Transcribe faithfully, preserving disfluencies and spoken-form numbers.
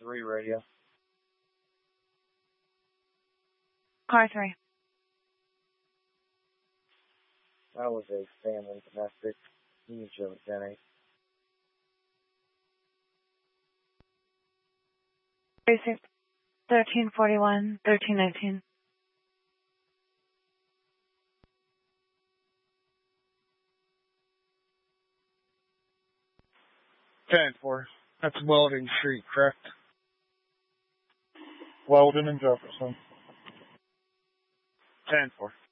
three radio. Car three. That was a family domestic. You can show it ten eight. Basic. thirteen forty-one, thirteen nineteen. ten four. That's Welding Street, correct? Weldon and Jefferson. ten four.